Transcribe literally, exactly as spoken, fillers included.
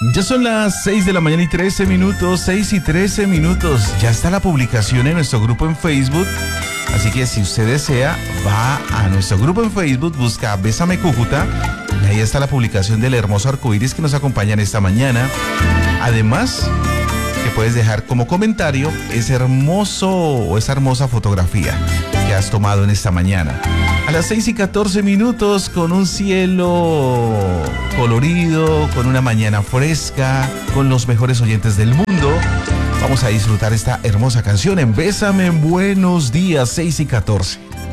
Ya son las seis de la mañana y trece minutos, seis y trece minutos. Ya está la publicación en nuestro grupo en Facebook. Así que si usted desea, va a nuestro grupo en Facebook, busca Bésame Cúcuta. Y ahí está la publicación del hermoso arcoíris que nos acompaña en esta mañana. Además, que puedes dejar como comentario ese hermoso o esa hermosa fotografía que has tomado en esta mañana. A las seis y catorce minutos, con un cielo colorido, con una mañana fresca, con los mejores oyentes del mundo, vamos a disfrutar esta hermosa canción en Bésame. Buenos días, seis y catorce.